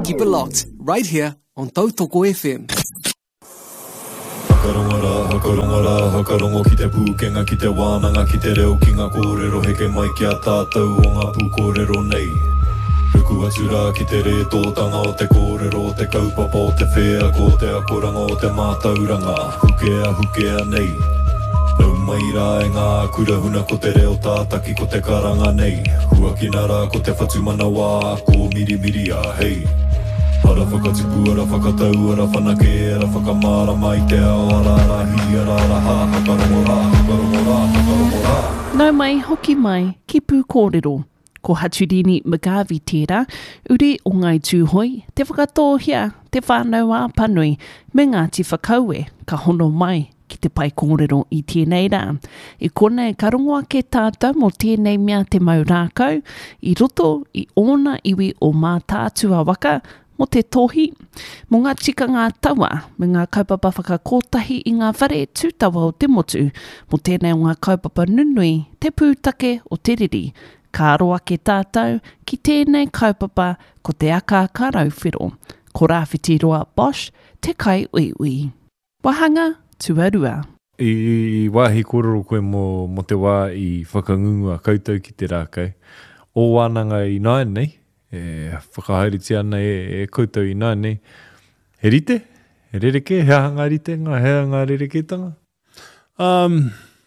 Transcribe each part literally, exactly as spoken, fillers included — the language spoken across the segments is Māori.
Keep it locked, right here on Tautoko F M. Hakarongara, hakarongara, hakarongo ki te pūkenga ki te wānanga ki te reo ki ngā kōrero heke mai ki a tātou o ngā pūkōrero nei. Ruku atura ki te re tōtanga o te kōrero, o te kaupapa o te whea, ko te akoranga o te mātauranga, hukea hukea nei. Nau mai rā e ngā kurahuna ko te reo tātaki ko te karanga nei. Huakinara ko te whatumana wā, ko miri miri a hei. Ara whakatipu, ara whakatau, ara whanake, ara whakamara mai te ao, ara ara hi, ara ara ha, hakarongo rā, hakarongo rā, hakarongo rā. Nau mai, hoki mai, ki pū kōrero. Ko Haturini Magavi tērā, uri o ngai tūhoi, te whakatōhia, te whānau a panui, me Ngāti Whakaue, ka hono mai ki te pai kōrero i tēnei rā. I kona e karongoa ke tātou mo tēnei mea te mau rākau, i roto i ōna iwi o mā tātua waka, mo te tohi, mo ngā tika ngā taua, me ngā kaupapa whakakotahi i ngā whare tūtawa o te motu, mo tēnei o ngā kaupapa nunui, te pūtake o te riri, ka roa ke tātou, ki tēnei kaupapa ko te aka karau whiro, ko rāwhiti roa Bosch, te kai ui ui. Wahanga, tuarua. I, i wāhi kororo koe mo, mo te wā i whakangungua koutou ki te rākau. O wānanga i nai nei, e whakahairiti ana e, e koutou i nai nei. He rite? He rereke? He hanga rite? Ngā he hanga rereke tanga? Um,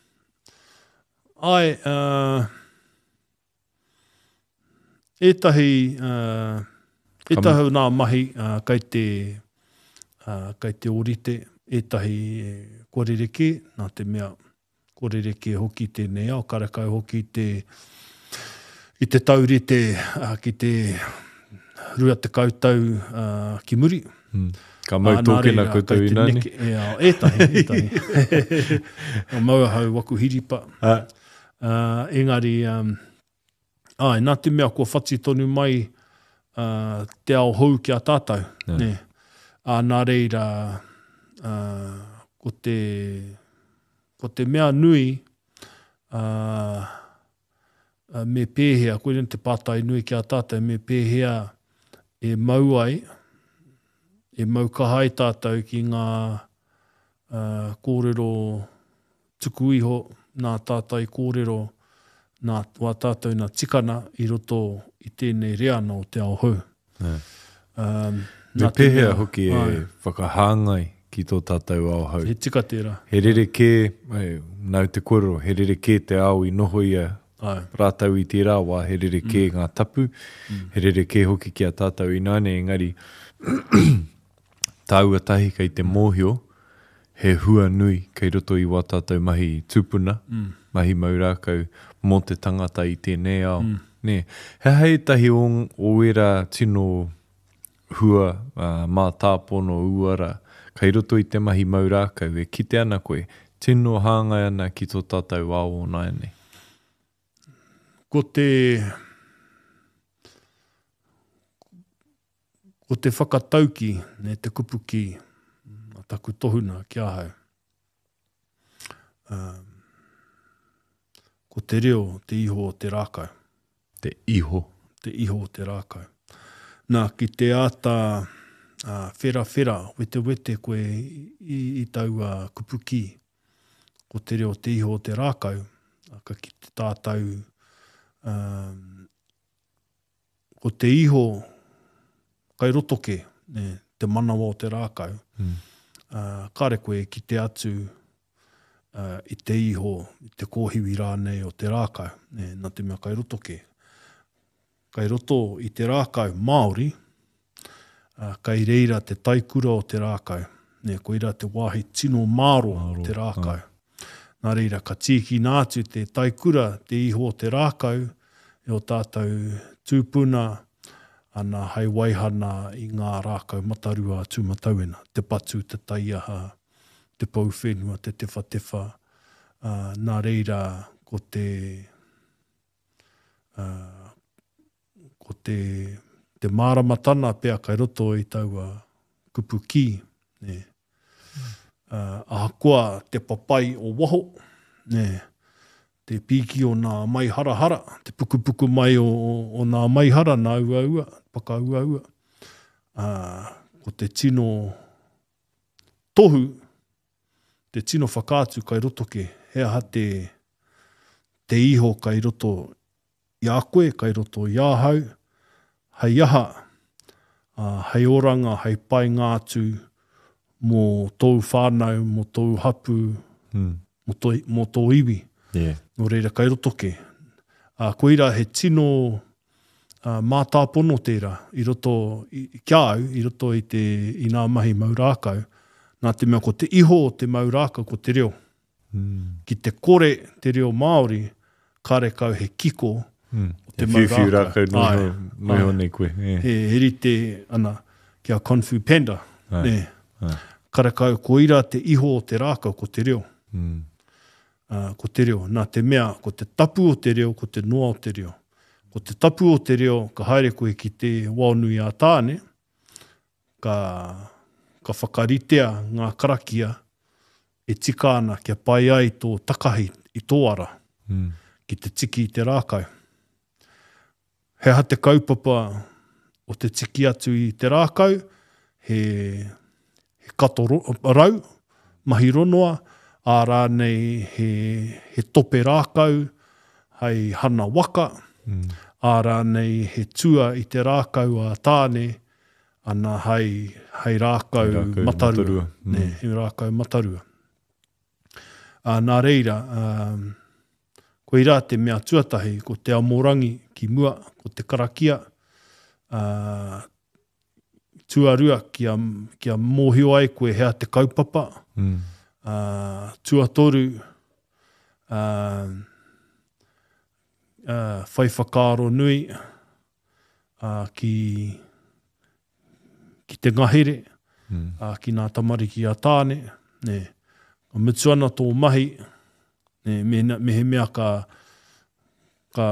ai, uh, etahi, uh, etahi nā mahi uh, kai te, uh, kai te orite, etahi e kōrereke, nā te mea kōrereke hoki tēnei au, karakai hoki te, i te taurite, uh, ki te rua te kautau uh, ki muri. Hmm. Ka mau uh, tōkena koutou i nani. Ea, etahi, etahi. O maua hau waku hiripa. Ah. Uh, engari, um, ai, nā te mea kua whati tonu mai uh, te ao hou ki a tātou. Yeah. Ne. Uh, nā reira, uh, ko te, ko te mea nui, uh, uh, me pēhea, koe rin te pātai nui ki a tātou, me pēhea e mau ai, e mau kahai tātou ki ngā uh, kōrero tuku iho, nā tātai kōrero, nā wā tātou nā tikana i roto i tēnei reana o te ao hou. Yeah. Um, Me pēhea hoki e ai. Whakahāngai ki tō tātou ao hau. He tika tērā. He rereke, ai, nau te koro, he rereke te ao i noho ia Ai. rātau i tērā wā, he rereke mm. ngā tapu, mm. he rereke hoki ki a tātou i nane, engari tāua tahi kei te mōhio, he hua nui kei roto i wā tātou mahi tūpuna, mm. mahi maurākau mō te tangata i tēnei ao. Mm. Ne, he hei tahi o, o era tino hua uh, mā tāpono uara, kei roto i te mahi maurākau, e kite ana koe, tino hāngai ana ki tō tātou ao o nai nei. Ko te, ko te whakatauki, ne te kupuki, a taku tohuna ki ahau. Um, ko te reo, te iho o te rākau. Te iho. Te iho o te rākau. Nā, ki te ata uh, whera whera, wete wete koe i, i tau uh, kupuki, ko te reo te iho o te rākau, ka ki te tātau, um, ko te iho, kai rotoke, ne, te manawa o te rākau, mm. uh, kare koe ki te atu uh, i te iho, i te kōhiwi rānei o te rākau, ne, nā te mea kai rotoke. Kai roto i te rākau Māori, uh, kai reira te taikura o te rākau, ne, ko ira te wāhi tino māro o te rākau. Ah. Nā reira, ka tīki nātu te taikura, te iho o te rākau, e o tātou tūpuna, ana hei waihana i ngā rākau matarua tūmatauena, te patu, te taiaha, te pauwhenua, te tefa tefa, uh, nā reira, ko te... Uh, ko te, te māramatana pēa kai roto i taua kupuki, ne. Uh, ahakoa te papai o waho, ne. Te piki o nā mai hara hara, te puku puku mai o, o nā mai hara, nā ua ua, paka ua ua. uh, ko te tino tohu, te tino whakātu kai roto ke, hea ha te, te iho kai roto i a koe, kai roto i a hau, hei aha, uh, hei oranga, hei pai ngātu, mō tōu whānau, mō tōu hapu, Mm. mō tō, mō tō iwi. Yeah. Nō reira kai roto ke. Uh, ko ira he tino uh, mātāpono tērā, i roto i, i kia au, i roto i, te, i ngā mahi maurākau, nā te mea ko te iho o te maurākau ko te reo. Mm. Ki te kore te reo Māori, kare kau he kiko, Mm. o te Te whiwhiu maurākau. rākau Ai, noho, noho ai. nei koe. Yeah. He heri te ana, kia Konfu Panda. Ai, Ne. ai. Kare kau ko ira te iho o te rākau ko te reo. Mm. Uh, ko te reo. Nā te mea, ko te tapu o te reo, ko te noa o te reo. Ko te tapu o te reo, ka haere koe ki te waonui a tāne, ka, ka whakaritea ngā karakia e tika ana kia pai ai tō takahi i tō ara, Mm. ki te tiki i te rākau. He ha te kaupapa o te tiki atu i te rākau, he, he kato ro, rau, mahi ronoa, ā rānei he, he tope rākau, hei hana waka, Mm. ā rānei he tua i te rākau a tāne, ana hei, hei rākau, Hei rākau matarua. matarua. Mm. Ne, he rākau matarua. Uh, nā reira, um, ko ira te mea tuatahi, ko te amorangi ki mua, ko te karakia, uh, tuarua kia, kia mōhio ai koe hea te kaupapa, Mm. uh, tuatoru, uh, uh, whai whakaaro nui, uh, ki, ki te ngahere, Mm. uh, ki ngā tamariki a tāne, ne, ka mitu ana tō mahi, ne, me, me he mea ka, ka,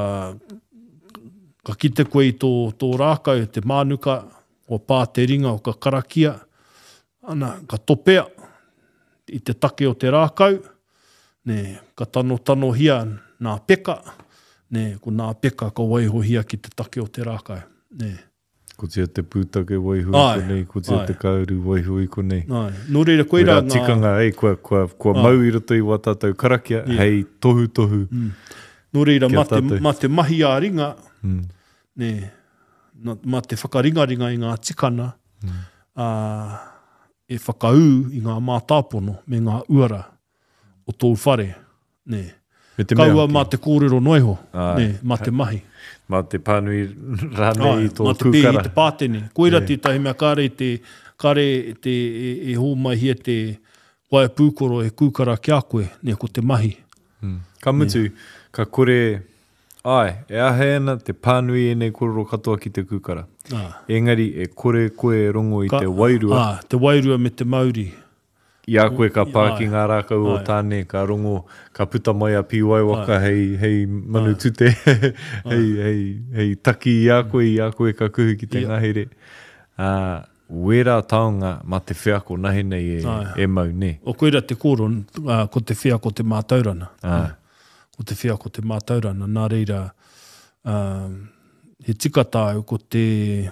ka kite koe i tō, tō rākau, te mānuka, o pā te ringa o ka karakia, ana, ka topea i te take o te rākau, ne, ka tano tano hia nā peka, ne, ko nā peka ka waiho hia ki te take o te rākau, ne. Ko tia te pūtake waihui Ai, ko nei, ko tia ai. te kauru waihui ko nei. Nai, nō reira koe Koira rā ngā... tikanga, ei, kua, kua, kua Ai. mau i roto i wā tātou karakia, Yeah. hei tohu tohu. Mm. Nō reira, Kia ma te, tātou. ma te mahi a ringa, Mm. ne, na, ma te whakaringaringa i ngā tikana, Mm. uh, e whakau i ngā mātāpono me ngā uara o tōu whare, ne. Me te mea Kaua hoki. mā te kōrero noiho, Ai. ne, mā te mahi. Mā te pānui rānei Ai, i tō mā te pē kūkara. i te pātene. Koira Yeah. te tahi mea kāre i te, kāre i te, e, e hō mai hia te wae pūkoro e kūkara kia koe, ne, ko te mahi. Mm. Ka mutu, ka kore, ai, e ahe ana te pānui e nei kororo katoa ki te kūkara. Ah. Engari, e kore koe rongo i Ka- te wairua, Ah, te wairua me te mauri. i a koe ka pāki Ai. ngā rākau o Ai. tāne, ka rongo, ka puta mai a piwai waka hei, hei manu tute, hei, hei, hei taki i a koe, i a koe ka kuhu ki te Ia. ngahere. Uh, wera taonga ma te whiako nahe nei e, Ai. e mau, ne? O koira te koro, uh, ko te whia ko te mātaurana. Ai. Ko te whia ko te mātaurana. Nā reira, uh, he tikatāu ko te,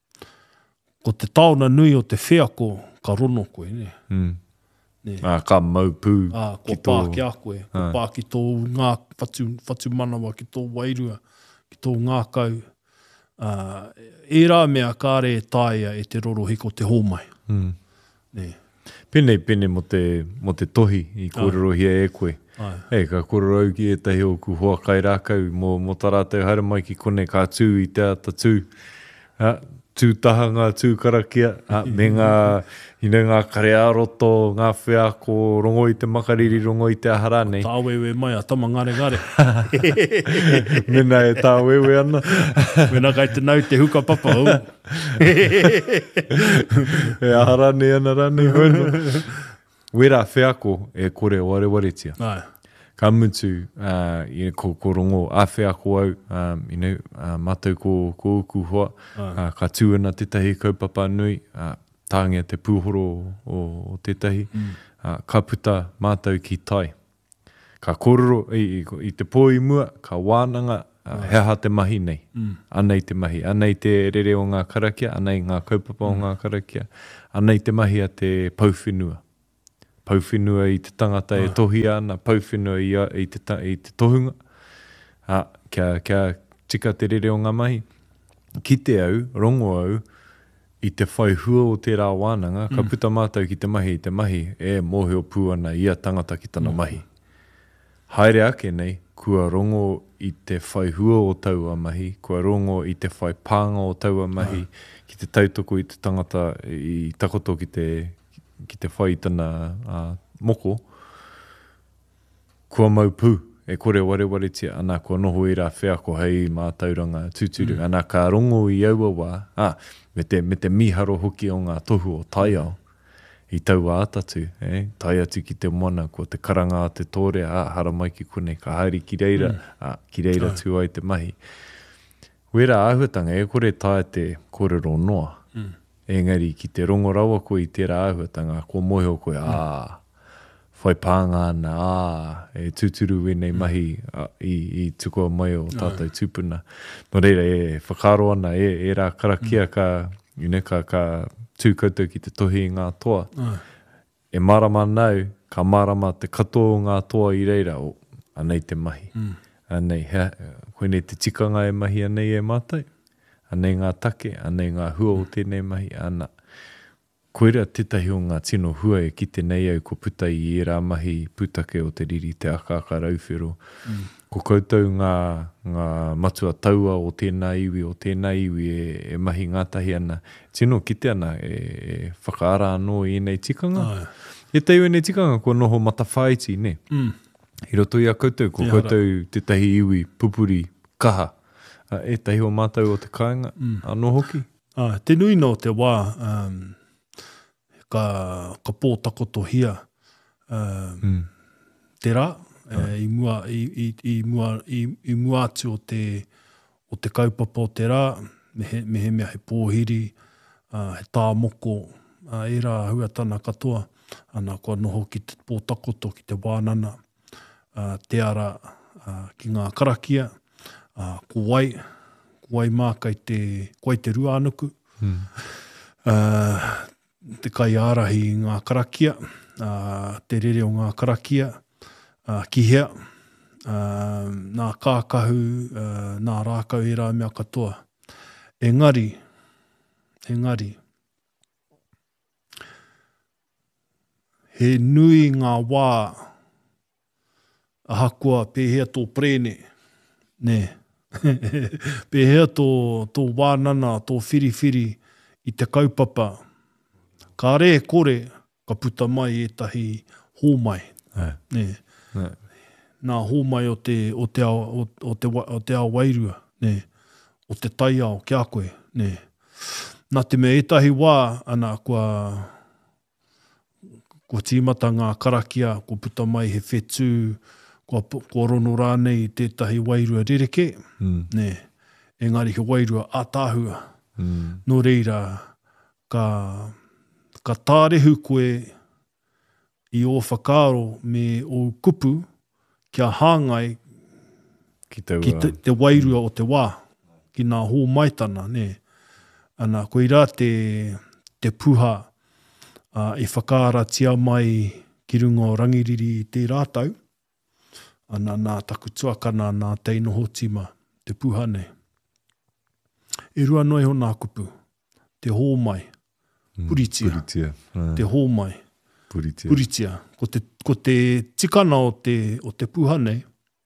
ko te taona nui o te whiako ka rono koe, ne. Mm. Ne. Ah, ka mau pū Ah, ko ki pā tō... ki a koe, ko Ah. pā ki tō ngā whatu, whatu manawa, ki tō wairua, ki tō ngā kau. Uh, e rā mea kāre e tāia e te roro hiko te hōmai. Mm. Ne. Pene, pene mo te, mo te tohi i kōrero hia e koe. Ai. Hei, ka kōrero au ki e tahi o ku hoa kai rākau mō, mō tarātou haere mai ki kone ka tū i te ata tū. Ha, tū taha ngā tū karakia, ha, me ngā, ina ngā kare aroto, ngā whiako, rongo i te makariri, rongo i te ahara nei. Tā wewe mai a tama ngare ngare. Mena e tā wewe ana. Mena kai te nau te huka papa hau. E ahara nei ana rānei hono. Wera whiako e kore o arewaretia. Ai. Ka mutu, uh, i ko, ko rongo a whiako au, um, you know, uh, mātou ko, ko uku hoa, uh, ka tūana tetahi kaupapa nui, uh, tāngia te pūhoro o, o tetahi, mm. uh, ka puta mātou ki tai. Ka kororo, i, i, i te pōi mua, ka wānanga, Uh, he aha te mahi nei. Mm. Anei te mahi. Anei te rere o ngā karakia, anei ngā kaupapa o ngā karakia, anei te mahi a te pauwhenua. Pauwhenua i te tangata e tohi ana, pauwhenua i, i, te, i te tohunga. Ha, kia, kia tika te rere o ngā mahi. Ki te au, rongo au, i te whai hua o te rā wānanga, mm. ka puta mātou ki te mahi i te mahi, e mōheo pū ana ia tangata ki tana mm. mahi. Haere ake nei, kua rongo i te whai hua o taua mahi, kua rongo i te whai pānga o taua mahi, mm. ki te tautoko i te tangata, i takoto ki te, ki te whai tana uh, moko, kua mau pū, e kore wareware tia, ana kua noho i rā whea ko hei mā tauranga tūturu, mm. ana ka rongo i aua wā, ah, me, te, me te miharo hoki o ngā tohu o taiao, i taua atatu, eh? Tai atu ki te moana, ko te karanga a te tōre, ah, hara mai ki kone, ka haere ki reira, mm. ah, ki reira tū ai te mahi. Wera āhuatanga, e kore tae te kōrero noa, mm. engari ki te rongo rawa koe i tērā āhuatanga, ko mohe o koe, mm. ā, whai pānga ana, ā, e tūturu wenei mahi a, i, i tukoa mai o tātou mm. tūpuna. No reira, e whakaro ana, e, e rā karakia mm. ka, ine, ka, ka tūkoutou ki te tohi i ngā toa. Mm. E marama nau, ka marama te katoa o ngā toa i reira, o, anei te mahi. Mm. Anei, he, koe nei te tikanga e mahi anei e mātou. Anei ngā take, anei ngā hua o tēnei mahi, ana. Koera tetahi o ngā tino hua e kite nei au ko puta i e rā mahi putake o te riri te akaka rauwhero. Mm. Ko koutou ngā, ngā matua taua o tēnā iwi, o tēnā iwi e, e mahi ngātahi ana. Tino kite ana e, e whakaara anō i nei tikanga. Oh. E teo e nei tikanga ko noho matawhaiti, ne? Mm. I roto i a koutou, ko koutou tetahi iwi pupuri kaha. Uh, e tahi o mātou o te kāinga, mm. anō hoki? Ah, te nui no te wā, um, ka, ka pōtako tohia, um, mm. te rā, ah. e, i, mua, i, i, i, mua, i, i mua atu o te, o te kaupapa o te rā, me he, me he mea he pōhiri, uh, he tāmoko, uh, e rā huatana katoa, ana kua noho ki te pōtakoto, ki te wānana, uh, te ara uh, ki ngā karakia, Uh, ko wai, ko wai mā kai te, ko wai te ruānuku. Hmm. Uh, te kai ārahi i ngā karakia, uh, te rere o ngā karakia, uh, kihea, uh, nā kākahu, uh, nā rākau i rā mea katoa. Engari, engari, he nui ngā wā ahakua pēhea tō prene, ne, pēhea tō, tō wānana, tō whiriwhiri i te kaupapa. Ka re kore, ka puta mai e tahi hōmai. Eh. Ne. Eh. Nā hōmai o te, o te, o, o te, o te ao wairua, ne. O te tai ao kia koe, ne. Nā te me etahi wā, ana kua, kua tīmata ngā karakia, kua puta mai he whetū, Kua, kua rono rānei tētahi wairua rereke, mm. ne, engari he wairua ātāhua. Mm. No reira, ka, ka tārehu koe i o whakaaro me o kupu kia hāngai ki te, ki te, te wairua o te wā, ki ngā hō maitana, ne. Ana, koe rā te, te puha uh, i whakaara tia mai ki runga o rangiriri i te rātau, ana nā taku tuakana nā teinoho tima, te puhane. E rua noi ho nā kupu, te hōmai, puritia, mm, puritia. Ah. Te hōmai, puritia. puritia. Ko, te, ko te tikana o te, o te puhane,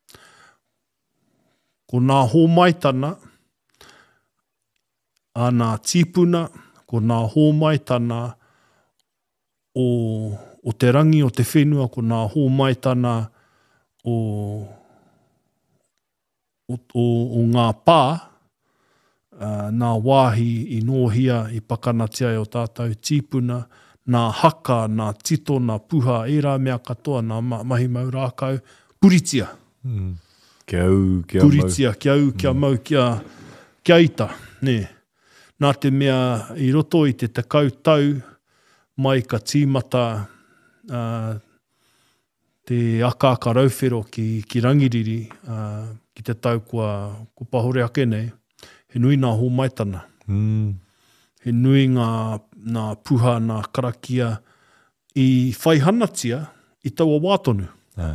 ko nā hōmaitana, a nā tīpuna, ko nā hōmaitana o, o te rangi o te whenua, ko nā hōmaitana O, o, o, o ngā pā, uh, nā wāhi i nōhia i pakanatia o tātou tīpuna, nā haka, nā tito, nā puha, e rā mea katoa, nā ma, mahi mau rākau, puritia. Mm. Kia au, kia puritia, mau. Kia au, kia mm. mau, kia, kia ita. Ne. Nā te mea i roto i te tekau tau, mai ka tīmata, uh, te akaka rauwhero ki, ki rangiriri, uh, ki te tau kua, kua pahore ake nei, he nui ngā hō maitana. Mm. He nui ngā, ngā puha, ngā karakia i whai hanatia i taua wātonu.